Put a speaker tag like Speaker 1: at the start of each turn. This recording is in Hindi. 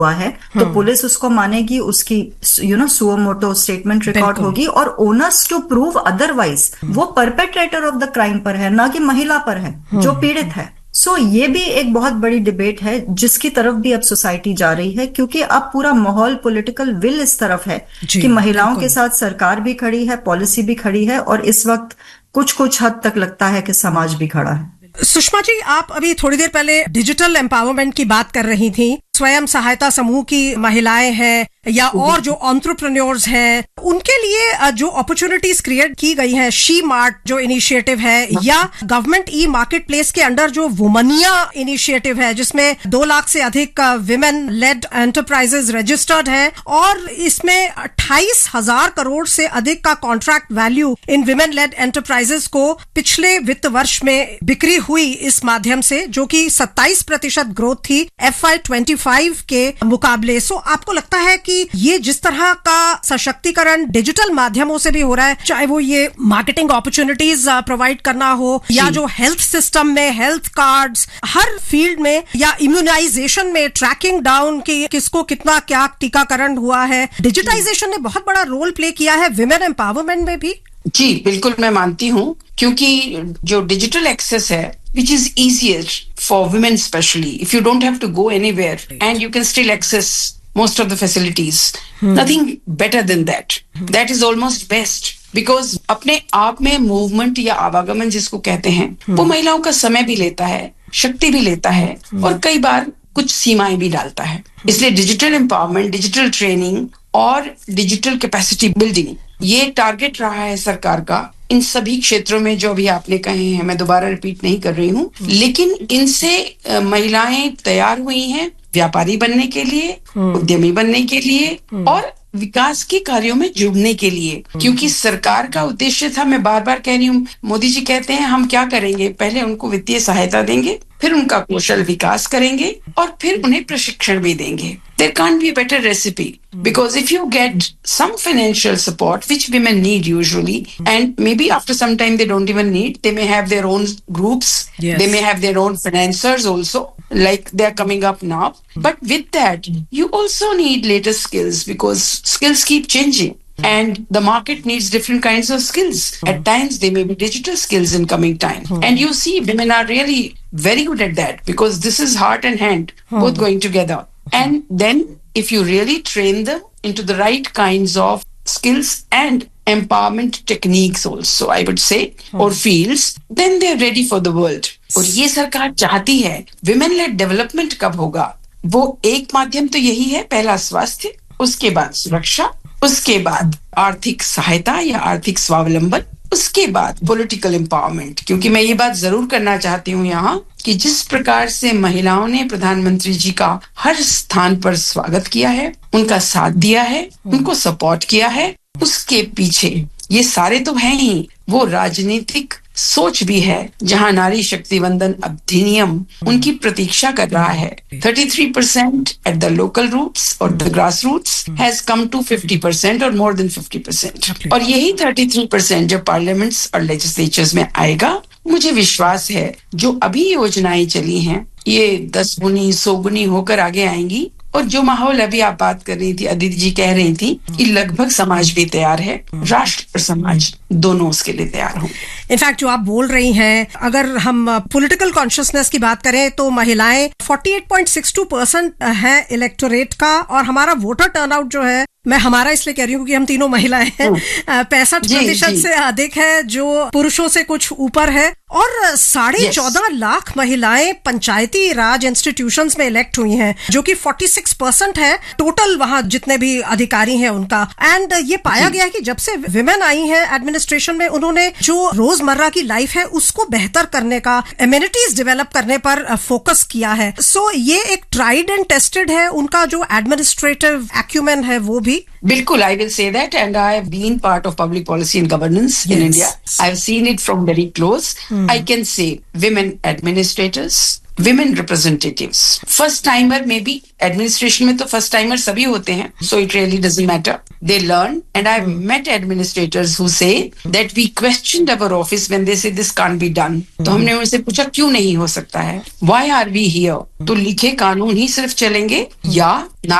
Speaker 1: हुआ है तो पुलिस उसको मानेगी, उसकी सुओ मोटो स्टेटमेंट रिकॉर्ड होगी, और ओनर्स टू प्रूव अदरवाइज वो परपेट्रेटर ऑफ द क्राइम पर है, ना कि महिला पर है जो पीड़ित है। सो ये भी एक बहुत बड़ी डिबेट है जिसकी तरफ भी अब सोसाइटी जा रही है, क्योंकि अब पूरा माहौल, पॉलिटिकल विल इस तरफ है कि महिलाओं के साथ सरकार भी खड़ी है, पॉलिसी भी खड़ी है, और इस वक्त कुछ हद तक लगता है कि समाज भी खड़ा है।
Speaker 2: सुषमा जी, आप अभी थोड़ी देर पहले डिजिटल एम्पावरमेंट की बात कर रही थी। स्वयं सहायता समूह की महिलाएं हैं या और जो एंटरप्रेन्योर्स हैं, उनके लिए जो अपॉर्चुनिटीज क्रिएट की गई हैं, शी मार्ट जो इनिशिएटिव है, या गवर्नमेंट ई मार्केट प्लेस के अंडर जो वुमनिया इनिशिएटिव है, जिसमें 2 लाख से अधिक विमेन लेड एंटरप्राइजेस रजिस्टर्ड हैं, और इसमें 28,000 करोड़ से अधिक का contract value in women lead enterprises को पिछले वित्त वर्ष में बिक्री हुई इस माध्यम से, जो कि 27% ग्रोथ थी FY25 के मुकाबले। सो आपको लगता है कि ये जिस तरह का सशक्तिकरण डिजिटल माध्यमों से भी हो रहा है, चाहे वो ये मार्केटिंग अपॉर्चुनिटीज प्रोवाइड करना हो, या जो हेल्थ सिस्टम में हेल्थ कार्ड्स, हर फील्ड में, या इम्यूनाइजेशन में ट्रैकिंग डाउन की किसको कितना क्या टीकाकरण हुआ है, डिजिटाइजेशन ने बहुत बड़ा रोल प्ले किया है विमेन एम्पावरमेंट में भी।
Speaker 3: जी बिल्कुल, मैं मानती हूँ, क्योंकि जो डिजिटल एक्सेस है which is easier for women especially, if you don't have to go anywhere and you can still access most of the facilities, nothing better than that. That is almost best, because अपने आप में मूवमेंट या आवागमन जिसको कहते हैं, वो महिलाओं का समय भी लेता है, शक्ति भी लेता है, और कई बार कुछ सीमाएं भी डालता है। इसलिए डिजिटल एम्पावरमेंट, डिजिटल ट्रेनिंग और डिजिटल कैपेसिटी बिल्डिंग, ये टारगेट रहा है सरकार का इन सभी क्षेत्रों में जो अभी आपने कहे हैं। मैं दोबारा रिपीट नहीं कर रही हूँ, लेकिन इनसे महिलाएं तैयार हुई हैं व्यापारी बनने के लिए, उद्यमी बनने के लिए, और विकास के कार्यों में जुड़ने के लिए। क्योंकि सरकार का उद्देश्य था, मैं बार बार कह रही हूँ, मोदी जी कहते हैं हम क्या करेंगे, पहले उनको वित्तीय सहायता देंगे, फिर उनका कौशल विकास करेंगे, और फिर उन्हें प्रशिक्षण भी देंगे। There can't be a better recipe, because if you get some financial support, which women need usually, and maybe after some time they don't even need, they may have their own groups, they may have their own financiers also, like they're coming up now. But with that, you also need latest skills, because skills keep changing. And the market needs different kinds of skills. At times, they may be digital skills in coming time. And you see, women are really very good at that, because this is heart and hand, both going together. And then, if you really train them into the right kinds of skills and empowerment techniques also, I would say, or fields, then they're ready for the world. और ये सरकार चाहती है, women-led development कब होगा? वो एक माध्यम तो यही है, पहला स्वास्थ्य, उसके बाद सुरक्षा, उसके बाद आर्थिक सहायता या आर्थिक स्वावलंबन, उसके बाद पॉलिटिकल एम्पावरमेंट। क्योंकि मैं ये बात जरूर करना चाहती हूँ यहाँ कि जिस प्रकार से महिलाओं ने प्रधानमंत्री जी का हर स्थान पर स्वागत किया है, उनका साथ दिया है, उनको सपोर्ट किया है, उसके पीछे ये सारे तो हैं ही, वो राजनीतिक सोच भी है, जहां नारी शक्ति वंदन अधिनियम उनकी प्रतीक्षा कर रहा है। 33% at the local roots or the grassroots has come to 50% or more than 50%. और यही 33% जब पार्लियामेंट्स और लेजिस्लेचर्स में आएगा, मुझे विश्वास है जो अभी योजनाएं चली हैं, ये 10 गुनी 100 गुनी होकर आगे आएंगी। और जो माहौल अभी आप बात कर रही थी, अदिति जी कह रही थी कि लगभग समाज भी तैयार है, राष्ट्र और समाज दोनों उसके लिए तैयार होंगे।
Speaker 2: इनफैक्ट जो आप बोल रही हैं, अगर हम पॉलिटिकल कॉन्शियसनेस की बात करें तो महिलाएं 48.62% है इलेक्टोरेट का, और हमारा वोटर टर्नआउट जो है, मैं हमारा इसलिए कह रही हूँ क्योंकि हम तीनों महिलाएं हैं, 65% से अधिक है, जो पुरुषों से कुछ ऊपर है, और 14.5 लाख महिलाएं पंचायती राज इंस्टीट्यूशंस में इलेक्ट हुई हैं, जो कि 46% है टोटल वहां जितने भी अधिकारी हैं उनका। एंड ये पाया गया है कि जब से विमेन आई हैं एडमिनिस्ट्रेशन में, उन्होंने जो रोजमर्रा की लाइफ है उसको बेहतर करने का, एमिनिटीज डेवलप करने पर फोकस किया है। सो ये एक ट्राइड एंड टेस्टेड है, उनका जो एडमिनिस्ट्रेटिव एक्यूमेन है वो भी।
Speaker 3: बिल्कुल, I will say that, and I have been part of public policy and governance in India. I have seen it from very close. I can say women administrators, women representatives. First timer maybe administration में तो first timer सभी होते हैं, so it really doesn't matter. They learn, and I've met administrators who say that we questioned our office when they say this can't be done. तो हमने उनसे पूछा क्यों नहीं हो सकता है? Why are we here? तो लिखे कानून ही सिर्फ चलेंगे या